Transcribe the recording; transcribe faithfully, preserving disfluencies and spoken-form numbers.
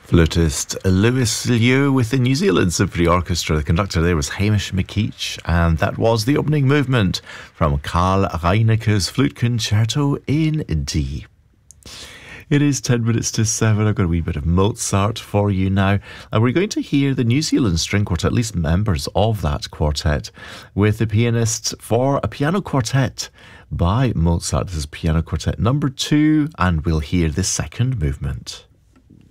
Flutist Lewis Liu with the New Zealand Symphony Orchestra. The conductor there was Hamish McKeach, and that was the opening movement from Carl Reineke's Flute Concerto in D. It is ten minutes to seven. I've got a wee bit of Mozart for you now. And we're going to hear the New Zealand String Quartet, at least members of that quartet, with the pianist for a piano quartet by Mozart. This is piano quartet number two, and we'll hear the second movement.